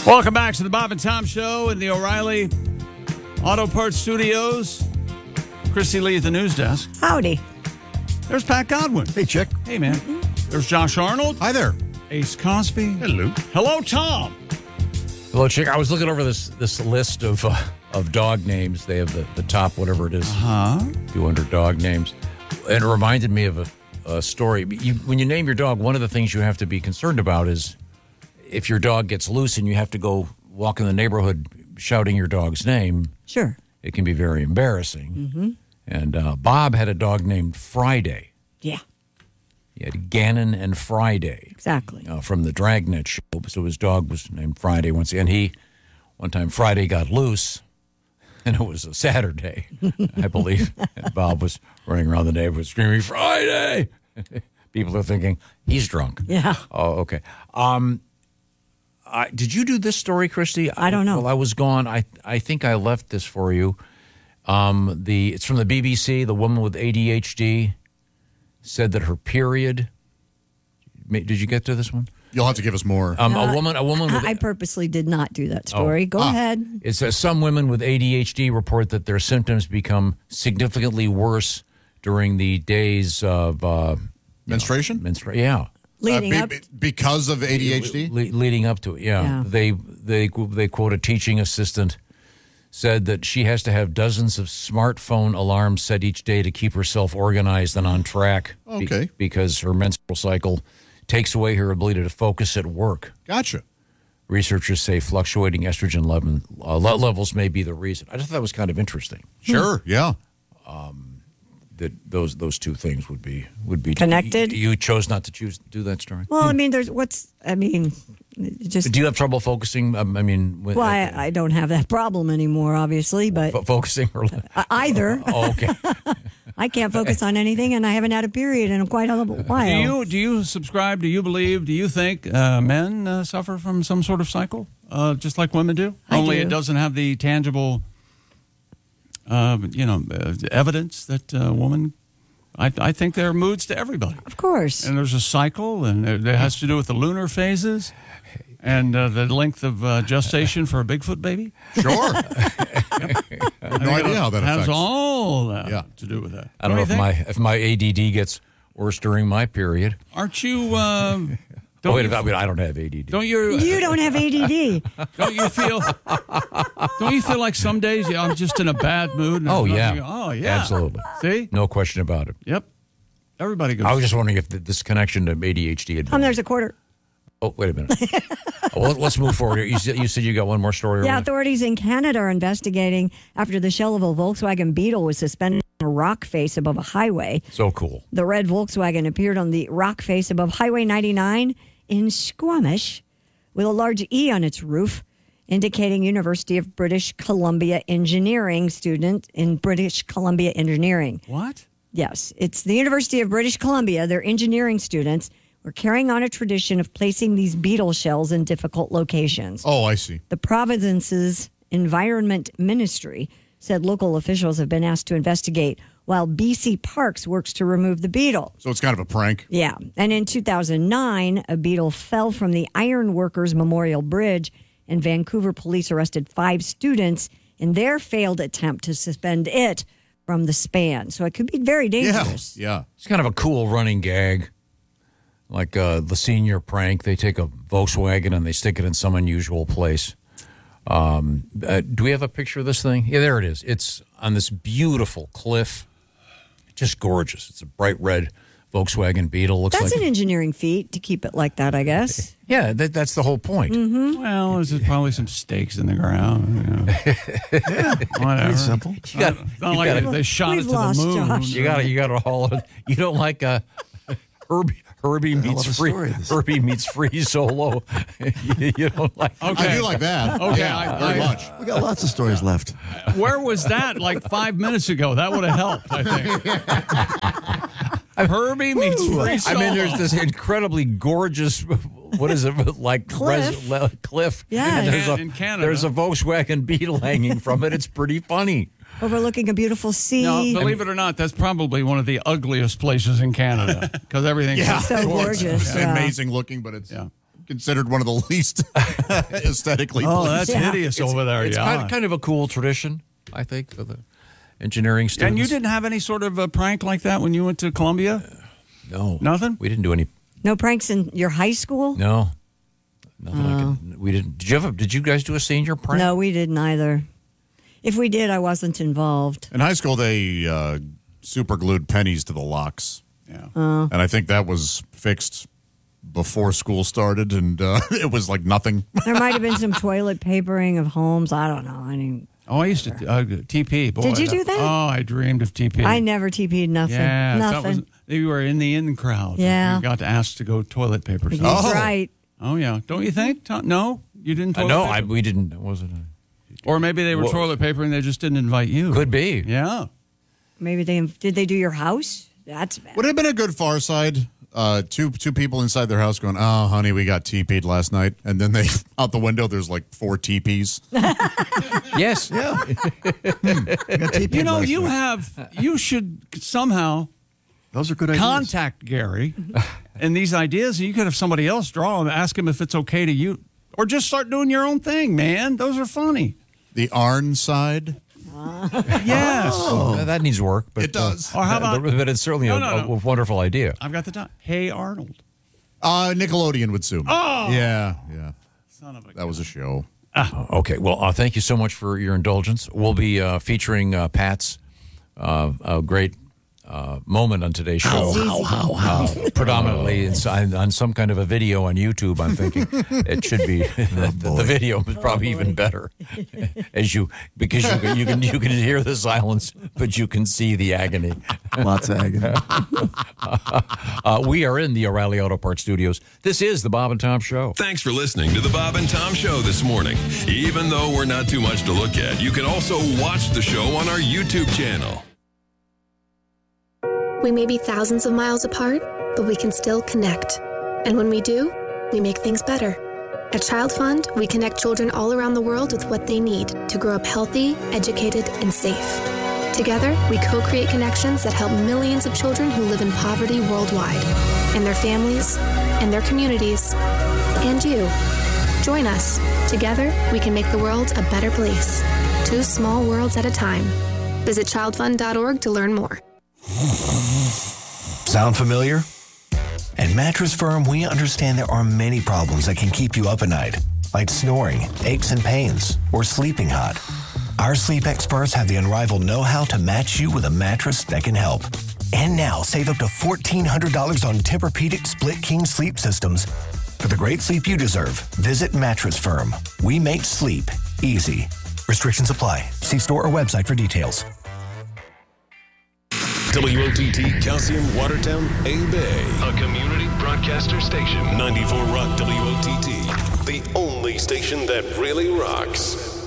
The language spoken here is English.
Welcome back to the Bob and Tom Show in the O'Reilly Auto Parts Studios. Christy Lee at the news desk. Howdy. There's Pat Godwin. Hey, Chick. Hey, man. There's Josh Arnold. Hi there. Ace Cosby. Hello. Hello, Tom. Hello, Chick. I was looking over this list of dog names. They have the top, whatever it is, 200 dog names. And it reminded me of a story. When you name your dog, one of the things you have to be concerned about is if your dog gets loose and you have to go walk in the neighborhood shouting your dog's name. Sure. It can be very embarrassing. Mm-hmm. And Bob had a dog named Friday. Yeah. He had Gannon and Friday. Exactly. From the Dragnet show. So his dog was named Friday once. And one time Friday got loose, and it was a Saturday, I believe. And Bob was running around the neighborhood screaming, Friday! People are thinking, he's drunk. Yeah. Oh, okay. Did you do this story, Christy? I don't know. While I was gone, I think I left this for you. It's from the BBC. The woman with ADHD said that her period. Did you get to this one? You'll have to give us more. A woman with. I purposely did not do that story. Go ahead. It says some women with ADHD report that their symptoms become significantly worse during the days of menstruation. Yeah. Leading up because of ADHD. Leading up to it, yeah. They quote a teaching assistant said that she has to have dozens of smartphone alarms set each day to keep herself organized and on track. Okay. Because her menstrual cycle takes away her ability to focus at work. Gotcha. Researchers say fluctuating estrogen levels may be the reason. I just thought that was kind of interesting. Sure. Yeah. That those two things would be connected. You chose not to do that story. Well, I mean, just. Do you have trouble focusing? I don't have that problem anymore, obviously, but focusing or either. Oh, okay. I can't focus on anything, and I haven't had a period in quite a while. Do you subscribe? Do you believe? Do you think men suffer from some sort of cycle, just like women do? Only it doesn't have the tangible. Evidence that woman. I think there are moods to everybody. Of course. And there's a cycle, and it has to do with the lunar phases and the length of gestation for a Bigfoot baby. Sure. I have no idea how that has affects. all that to do with that. I don't know if my ADD gets worse during my period. Aren't you? Wait a minute! I don't have ADD. Don't you? You don't have ADD. Don't you feel? Don't you feel like some days I'm just in a bad mood? Oh yeah. Absolutely. See? No question about it. Yep. Everybody goes. I was just wondering if this connection to ADHD had been. There's a quarter. Oh, wait a minute. Well, let's move forward. You said you got one more story. Yeah, authorities in Canada are investigating after the shell of a Volkswagen Beetle was suspended on a rock face above a highway. So cool. The red Volkswagen appeared on the rock face above Highway 99 in Squamish with a large E on its roof, indicating University of British Columbia Engineering student in British Columbia Engineering. What? Yes, it's the University of British Columbia. Their engineering students were carrying on a tradition of placing these beetle shells in difficult locations. Oh, I see. The province's Environment Ministry said local officials have been asked to investigate while BC Parks works to remove the beetle. So it's kind of a prank. Yeah. And in 2009, a beetle fell from the Ironworkers Memorial Bridge, and Vancouver police arrested 5 students in their failed attempt to suspend it from the span. So it could be very dangerous. Yeah. It's kind of a cool running gag. Like the senior prank, they take a Volkswagen and they stick it in some unusual place. Do we have a picture of this thing? Yeah, there it is. It's on this beautiful cliff. Just gorgeous. It's a bright red Volkswagen Beetle. That's an engineering feat to keep it like that, I guess. Yeah, that's the whole point. Mm-hmm. Well, there's probably some stakes in the ground. Whatever. Pretty simple. They shot We've it to lost the moon. Josh. You got to haul it. You don't like Herbie meets free solo. You don't like. Okay. I do like that. Okay, Yeah, very much. We got lots of stories left. Where was that? Like 5 minutes ago. That would have helped, I think. Herbie meets free solo. I mean, there's this incredibly gorgeous. What is it like? Cliff. Cliff. Yeah. And In Canada. There's a Volkswagen Beetle hanging from it. It's pretty funny. Overlooking a beautiful sea. No, believe it or not, that's probably one of the ugliest places in Canada because everything's So gorgeous. It's Yeah. amazing looking, but it's considered one of the least aesthetically Oh, pleasing. that's hideous over there. It's yeah. kind of a cool tradition, I think, for the engineering students. And you didn't have any sort of a prank like that when you went to Columbia? No. Nothing? We didn't do any. No pranks in your high school? No. Nothing. We didn't. Did you guys do a senior prank? No, we didn't either. If we did, I wasn't involved. In high school, they super glued pennies to the locks. Yeah. And I think that was fixed before school started, and it was like nothing. There might have been some toilet papering of homes. I don't know. I used to TP. Boy, Did you do that? Oh, I dreamed of TP. I never TP'd nothing. Yeah, Nothing. you were in the in crowd. Yeah. You got to ask to go toilet paper. He's Oh. right. Oh, yeah. Don't you think? No? You didn't toilet No, paper? we didn't. It wasn't. Or maybe they were Well- toilet paper and they just didn't invite you. Could be. Yeah. Maybe did they do your house? That's bad. Would it have been a good Far Side? Two people inside their house going, "Oh, honey, we got TP'd last night," and then they out the window. There's like 4 TPs. Yes. Yeah. You know, you should somehow Those are good ideas. contact Gary and these ideas, and you could have somebody else draw them, ask him if it's okay to you, or just start doing your own thing, man. Those are funny. The Arn side. Yes. That needs work. But, It does. Or how about- But it's certainly No, a wonderful idea. I've got the time. Hey, Arnold. Nickelodeon would sue me. Oh! Yeah. Son of a That was a show. Okay. Well, thank you so much for your indulgence. We'll be featuring Pat's great moment on today's show. Predominantly on some kind of a video on YouTube. I'm thinking it should be the video is probably even better because you can hear the silence, but you can see the agony. Lots of agony. We are in the O'Reilly Auto Parts Studios. This is the Bob and Tom Show. Thanks for listening to the Bob and Tom Show this morning. Even though we're not too much to look at, you can also watch the show on our YouTube channel. We may be thousands of miles apart, but we can still connect. And when we do, we make things better. At Child Fund, we connect children all around the world with what they need to grow up healthy, educated, and safe. Together, we co-create connections that help millions of children who live in poverty worldwide, and their families, and their communities, and you. Join us. Together, we can make the world a better place. 2 small worlds at a time. Visit childfund.org to learn more. Sound familiar? At Mattress Firm, we understand there are many problems that can keep you up at night, like snoring, aches and pains, or sleeping hot. Our sleep experts have the unrivaled know-how to match you with a mattress that can help. And now, save up to $1,400 on Tempur-Pedic Split King sleep systems. For the great sleep you deserve, visit Mattress Firm. We make sleep easy. Restrictions apply. See store or website for details. WOTT Calcium Watertown, A-Bay. A community broadcaster station. 94 Rock WOTT. The only station that really rocks.